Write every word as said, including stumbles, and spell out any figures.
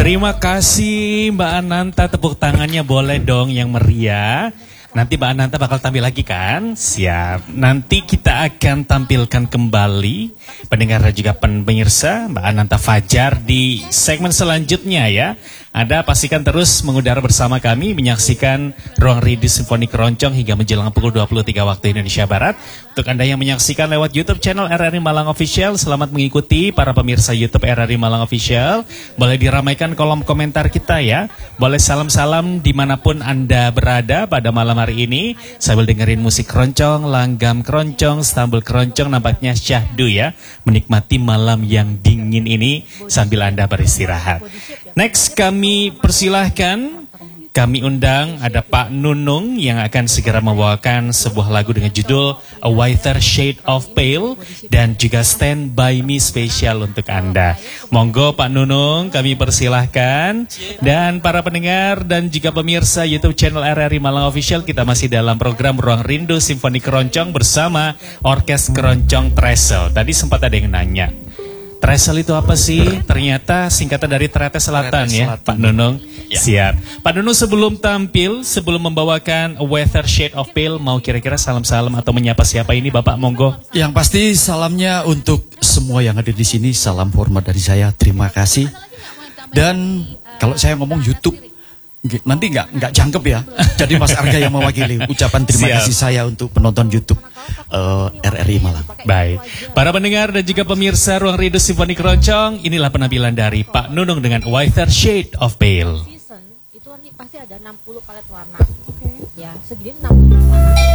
Terima kasih Mbak Ananta, tepuk tangannya boleh dong yang meriah. Nanti Mbak Ananta bakal tampil lagi kan? Siap. Nanti kita akan tampilkan kembali pendengar dan juga pemirsa Mbak Ananta Fajar di segmen selanjutnya ya. Anda pastikan terus mengudara bersama kami, menyaksikan Ruang Rindu Simfoni Keroncong hingga menjelang pukul dua puluh tiga waktu Indonesia Barat. Untuk Anda yang menyaksikan lewat YouTube channel R R I Malang Official, selamat mengikuti para pemirsa YouTube R R I Malang Official. Boleh diramaikan kolom komentar kita ya. Boleh salam-salam dimanapun Anda berada pada malam hari ini. Sambil dengerin musik keroncong, langgam keroncong, stambul keroncong, nampaknya syahdu ya. Menikmati malam yang dingin ini sambil Anda beristirahat. Next kami persilahkan, kami undang ada Pak Nunung yang akan segera membawakan sebuah lagu dengan judul A Whiter Shade of Pale dan juga Stand By Me spesial untuk Anda. Monggo Pak Nunung, kami persilahkan. Dan para pendengar dan juga pemirsa YouTube channel R R I Malang Official, kita masih dalam program Ruang Rindu Simfoni Keroncong bersama Orkes Keroncong Tresel. Tadi sempat ada yang nanya, Tresel itu apa sih? Ternyata singkatan dari Tretes Selatan, Tretes ya, Selatan. Pak Nunung. Ya. Siap. Pak Nunung sebelum tampil, sebelum membawakan A Whiter Shade of Pale, mau kira-kira salam-salam atau menyapa siapa ini, Bapak? Monggo. Yang pasti salamnya untuk semua yang hadir di sini. Salam hormat dari saya. Terima kasih. Dan kalau saya ngomong YouTube, nanti nggak nggak jangkep ya. Jadi Mas Arga yang mewakili ucapan terima Siap. kasih saya untuk penonton YouTube uh, R R I Malang. Baik, para pendengar dan juga pemirsa Ruang Rindu Simfoni Keroncong, inilah penampilan dari Pak Nunung dengan Whiter Shade of Pale. Itu pasti ada enam puluh palet warna. Oke. Ya, segini enam puluh warna.